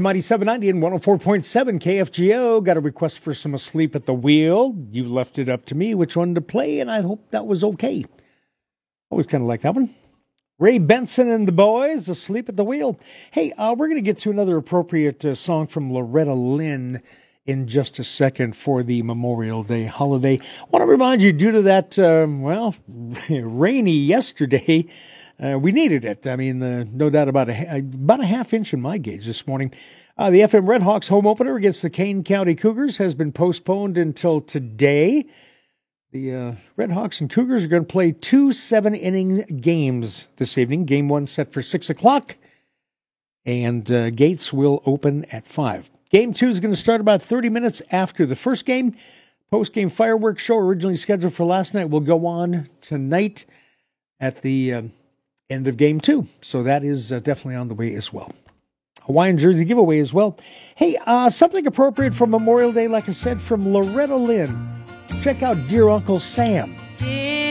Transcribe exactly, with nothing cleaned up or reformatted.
Mighty seven ninety and one oh four point seven K F G O. Got a request for some Asleep at the Wheel. You left it up to me which one to play, and I hope that was okay. Always kind of like that one. Ray Benson and the Boys, Asleep at the Wheel. Hey, uh, we're going to get to another appropriate uh, song from Loretta Lynn in just a second for the Memorial Day holiday. I want to remind you, due to that, um, well, rainy yesterday, uh, we needed it. I mean, uh, no doubt about a, about a half inch in my gauge this morning. Uh, the F M Redhawks home opener against the Kane County Cougars has been postponed until today. The uh, Redhawks and Cougars are going to play two seven-inning games this evening. Game one set for six o'clock, and uh, gates will open at five. Game two is going to start about thirty minutes after the first game. Post-game fireworks show originally scheduled for last night will go on tonight at the uh, end of game two. So that is uh, definitely on the way as well. Hawaiian jersey giveaway as well. Hey, uh, something appropriate for Memorial Day, like I said, from Loretta Lynn. Check out Dear Uncle Sam. Dear